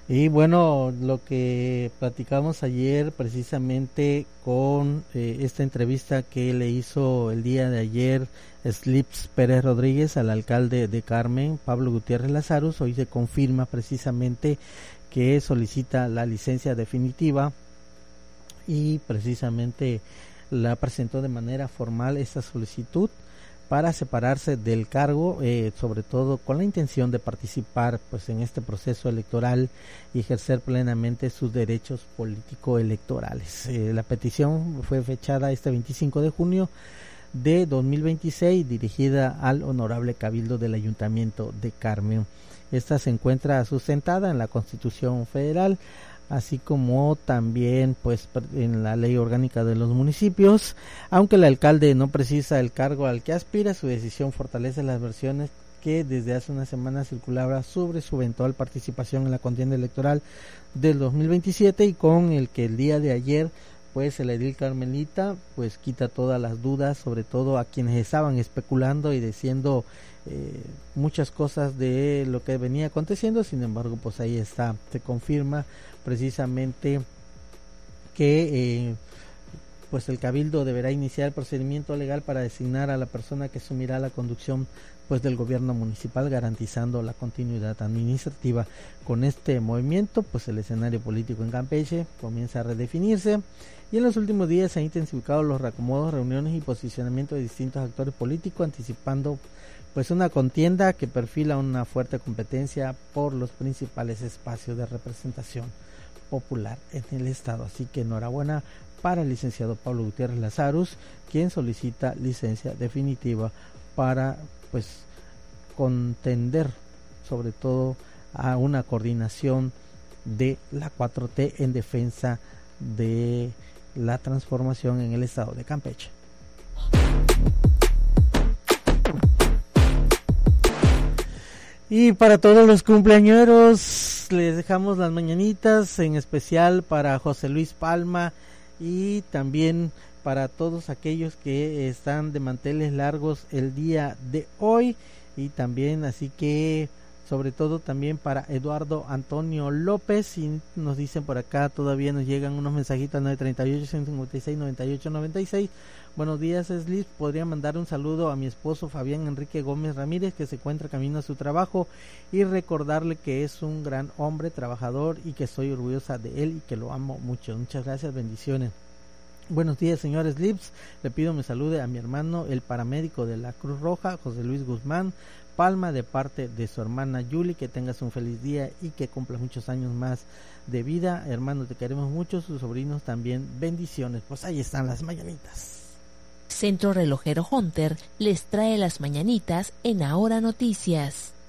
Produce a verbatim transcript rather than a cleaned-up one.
Y bueno, lo que platicamos ayer precisamente con eh, esta entrevista que le hizo el día de ayer Slips Pérez Rodríguez al alcalde de Carmen, Pablo Gutiérrez Lazarus, hoy se confirma precisamente que solicita la licencia definitiva y precisamente la presentó de manera formal esta solicitud para separarse del cargo, eh, sobre todo con la intención de participar pues en este proceso electoral y ejercer plenamente sus derechos político-electorales. Eh, la petición fue fechada este veinticinco de junio de dos mil veintiséis, dirigida al Honorable Cabildo del Ayuntamiento de Carmen. Esta se encuentra sustentada en la Constitución Federal, así como también pues en la Ley Orgánica de los Municipios. Aunque el alcalde no precisa el cargo al que aspira, su decisión fortalece las versiones que desde hace una semana circulaba sobre su eventual participación en la contienda electoral del dos mil veintisiete, y con el que el día de ayer pues el edil carmelita pues quita todas las dudas, sobre todo a quienes estaban especulando y diciendo eh, muchas cosas de lo que venía aconteciendo. Sin embargo, pues ahí está, se confirma precisamente que eh, pues el cabildo deberá iniciar el procedimiento legal para designar a la persona que asumirá la conducción pues del gobierno municipal, garantizando la continuidad administrativa. Con este movimiento pues el escenario político en Campeche comienza a redefinirse, y en los últimos días se han intensificado los reacomodos, reuniones y posicionamiento de distintos actores políticos, anticipando pues una contienda que perfila una fuerte competencia por los principales espacios de representación popular en el estado. Así que enhorabuena para el licenciado Pablo Gutiérrez Lazarus, quien solicita licencia definitiva para pues contender sobre todo a una coordinación de la cuatro T en defensa de la transformación en el estado de Campeche. Y para todos los cumpleañeros les dejamos las mañanitas, en especial para José Luis Palma y también para todos aquellos que están de manteles largos el día de hoy, y también así que sobre todo también para Eduardo Antonio López. Y nos dicen por acá, todavía nos llegan unos mensajitos, nueve treinta y ocho, ciento cincuenta y seis, noventa y ocho noventa y seis. Buenos días, Slip. Podría mandar un saludo a mi esposo Fabián Enrique Gómez Ramírez, que se encuentra camino a su trabajo, y recordarle que es un gran hombre trabajador y que estoy orgullosa de él y que lo amo mucho. Muchas gracias, bendiciones. Buenos días, señores Lips. Le pido me salude a mi hermano, el paramédico de la Cruz Roja, José Luis Guzmán Palma, de parte de su hermana Yuli. Que tengas un feliz día y que cumplas muchos años más de vida. Hermano, te queremos mucho, sus sobrinos también. Bendiciones. Pues ahí están las mañanitas. Centro Relojero Hunter les trae las mañanitas en Ahora Noticias.